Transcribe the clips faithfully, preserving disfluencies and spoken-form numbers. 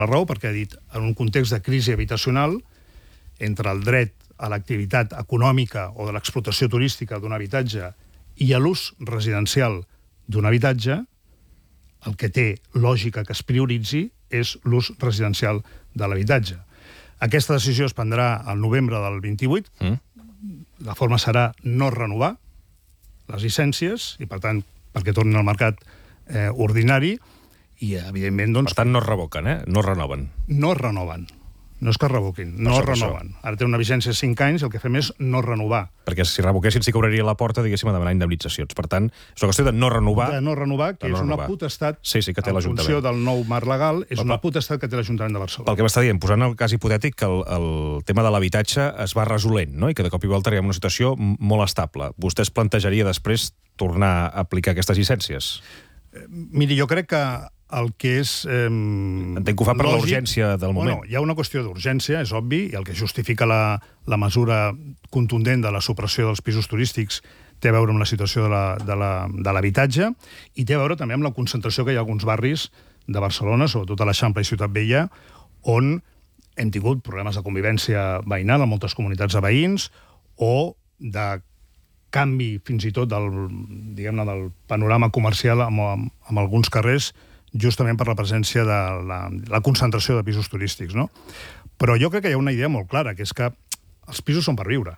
La raó perquè ha dit, en un context de crisi habitacional, entre el dret a l'activitat econòmica o de l'explotació turística d'un habitatge i a l'ús residencial d'un habitatge, el que té lògica que es prioritzi és l'ús residencial de l'habitatge. Aquesta decisió es prendrà al novembre del vint-i-vuit. Mm. La forma serà no renovar les llicències i, per tant, perquè tornin al mercat eh, ordinari i, evidentment, doncs... Per tant, no es revoquen, eh? No renoven. No es renoven. No és que es revoquin, no es renoven. Ara té una vigència de cinc anys, el que fem és no renovar. Perquè si revoquessin sí que obriria la porta, diguéssim, a demanar indemnitzacions. Per tant, és una qüestió de no renovar... De no renovar, que és una potestat, sí, sí, que té l'Ajuntament. En funció del nou marc legal, és una potestat que té l'Ajuntament de Barcelona. Pel que m'està dient, posant el cas hipotètic que el, el tema de l'habitatge es va resolent, no? I que de cop i volta arribem a una situació molt estable. Vostè es plantejaria després tornar a aplicar aquestes llicències? Eh, miri, jo crec que el que és... Eh, Entenc que ho fa per l'urgència del moment. Bueno, hi ha una qüestió d'urgència, és obvi, i el que justifica la, la mesura contundent de la supressió dels pisos turístics té a veure amb la situació de l'habitatge la, de i té a veure també amb la concentració que hi ha a alguns barris de Barcelona, sobretot a l'Eixample i Ciutat Vella, on hem tingut problemes de convivència veïnal en moltes comunitats de veïns o de canvi fins i tot del, diguem-ne, del panorama comercial amb, amb, amb alguns carrers justament per la presència de la, la concentració de pisos turístics, no? Però jo crec que hi ha una idea molt clara, que és que els pisos són per viure.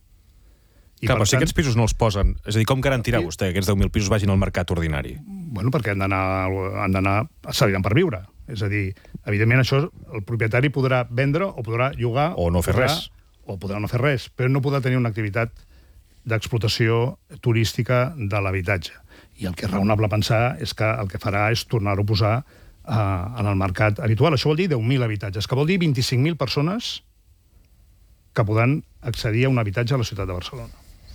I Clar, però tant, si aquests pisos no els posen... És a dir, com garantirà i... vostè que aquests deu mil pisos vagin al mercat ordinari? Bueno, perquè han d'anar... serviran per viure. És a dir, evidentment això el propietari podrà vendre o podrà llogar... O no fer podrà, res. O podrà no fer res, però no podrà tenir una activitat d'explotació turística de l'habitatge. I el que és raonable pensar és que el que farà és tornar-ho a posar eh, en el mercat habitual. Això vol dir deu mil habitatges, que vol dir vint-i-cinc mil persones que podran accedir a un habitatge a la ciutat de Barcelona.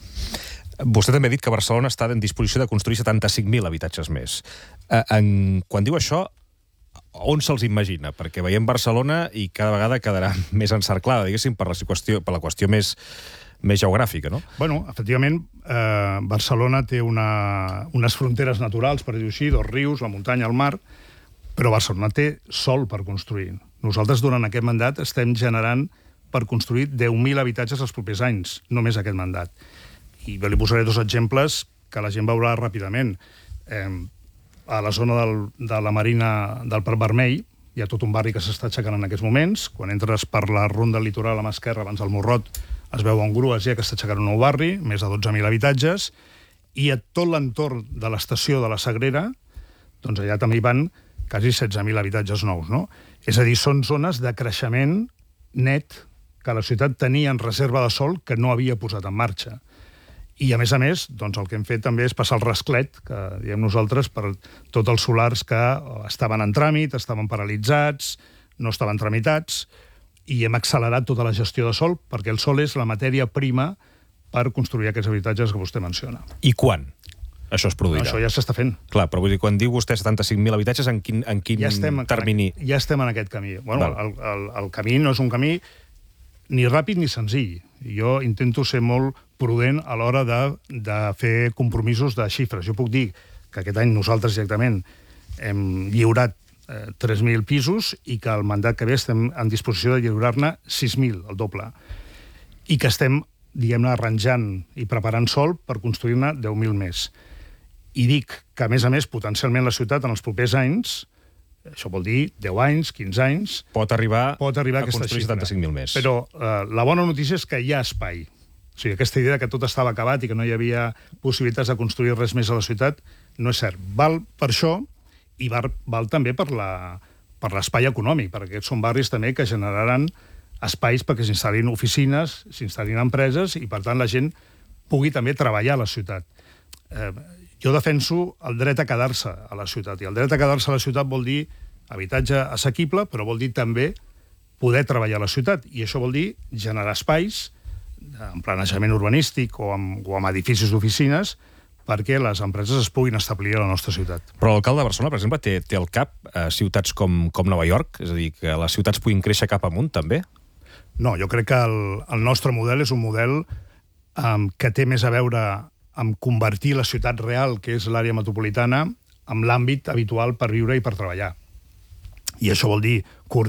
Vostè també ha dit que Barcelona està en disposició de construir setanta-cinc mil habitatges més. Eh, en, quan diu això, on se'ls imagina? Perquè veiem Barcelona i cada vegada quedarà més encerclada, diguéssim, per la qüestió, per la qüestió més... més geogràfica, no? Bueno, efectivament, eh, Barcelona té una, unes fronteres naturals, per dir-ho així, dos rius, la muntanya, el mar, però Barcelona té sol per construir. Nosaltres, durant aquest mandat, estem generant per construir deu mil habitatges els propers anys, només aquest mandat. I jo li posaré dos exemples que la gent veurà ràpidament. Eh, a la zona del, de la Marina del Parc Vermell hi ha tot un barri que s'està aixecant en aquests moments. Quan entres per la ronda litoral a mà esquerra, abans del Morrot, es veu en grues ja que està aixecant un nou barri, més de dotze mil habitatges, i a tot l'entorn de l'estació de la Sagrera, doncs allà també hi van quasi setze mil habitatges nous, no? És a dir, són zones de creixement net que la ciutat tenia en reserva de sòl que no havia posat en marxa. I, a més a més, doncs el que hem fet també és passar el rasclet, que diem nosaltres, per tots els solars que estaven en tràmit, estaven paralitzats, no estaven tramitats, i hem accelerat tota la gestió de sòl, perquè el sòl és la matèria prima per construir aquests habitatges que vostè menciona. I quan això es produirà? Això ja s'està fent. Clar, però vull dir, quan diu vostè setanta-cinc mil habitatges, en quin, en quin ja estem, termini? Ja estem en aquest camí. Bueno, el, el, el camí no és un camí ni ràpid ni senzill. Jo intento ser molt prudent a l'hora de, de fer compromisos de xifres. Jo puc dir que aquest any nosaltres directament hem lliurat tres mil pisos i que el mandat que ve estem en disposició de lliurar-ne sis mil, el doble. I que estem, diguem-ne, arranjant i preparant sòl per construir-ne deu mil més. I dic que, a més a més, potencialment la ciutat en els propers anys, això vol dir deu anys, quinze anys... Pot arribar, pot arribar a construir setanta-cinc mil més. Però eh, la bona notícia és que hi ha espai. O sigui, aquesta idea que tot estava acabat i que no hi havia possibilitats de construir res més a la ciutat no és cert. Val per això i val, val també per l'espai econòmic, perquè aquests són barris també que generaran espais perquè s'instal·lin oficines, s'instal·lin empreses i, per tant, la gent pugui també treballar a la ciutat. Eh, jo defenso el dret a quedar-se a la ciutat, i el dret a quedar-se a la ciutat vol dir habitatge assequible, però vol dir també poder treballar a la ciutat, i això vol dir generar espais en planejament urbanístic o amb, o amb edificis d'oficines perquè les empreses es puguin establir a la nostra ciutat. Però l'alcalde de Barcelona, per exemple, té, té al cap eh, ciutats com, com Nova York? És a dir, que les ciutats puguin créixer cap amunt, també? No, jo crec que el, el nostre model és un model um, que té més a veure amb convertir la ciutat real, que és l'àrea metropolitana, amb l'àmbit habitual per viure i per treballar. I això vol dir